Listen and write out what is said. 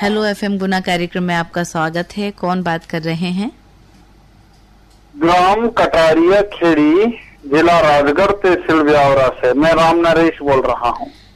Hello FM गुना कार्यक्रम में आपका स्वागत है। कौन बात कर रहे हैं? ग्राम कटारिया खेड़ी, जिला राजगढ़, तहसील ब्यावरा से मैं राम नरेश बोल रहा हूँ।